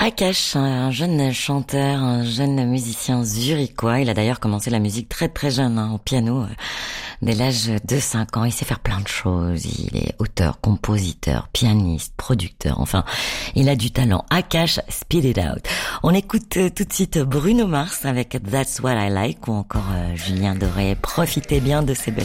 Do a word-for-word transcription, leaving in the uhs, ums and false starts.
Akash, un jeune chanteur, un jeune musicien zurichois. Il a d'ailleurs commencé la musique très très jeune, hein, au piano, euh, dès l'âge de cinq ans. Il sait faire plein de choses. Il est auteur, compositeur, pianiste, producteur. Enfin, il a du talent. Akash, Spit It Out. On écoute euh, tout de suite Bruno Mars avec That's What I Like ou encore euh, Julien Doré. Profitez bien de ces belles